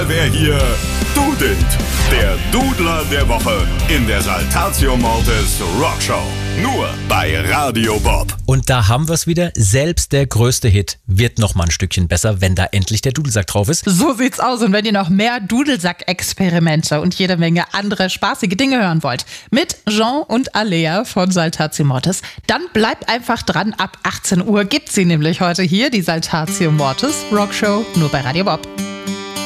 mal, wer hier dudelt. Der Dudler der Woche in der Saltatio Mortis Rockshow. Nur bei Radio Bob. Und da haben wir es wieder. Selbst der größte Hit wird noch mal ein Stückchen besser, wenn da endlich der Dudelsack drauf ist. So sieht's aus. Und wenn ihr noch mehr Dudelsack-Experimente und jede Menge andere spaßige Dinge hören wollt, mit Jean und Alea von Saltatio Mortis, dann bleibt einfach dran. Ab 18 Uhr gibt's sie nämlich heute hier, die Saltatio Mortis Rockshow, nur bei Radio Bob.